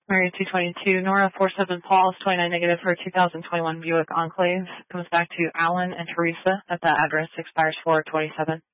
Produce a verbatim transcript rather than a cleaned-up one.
Mary two twenty-two, Nora four seven Paul is twenty-nine negative for a two thousand twenty-one Buick Enclave. Comes back to Alan and Teresa at that address, expires four twenty-seven.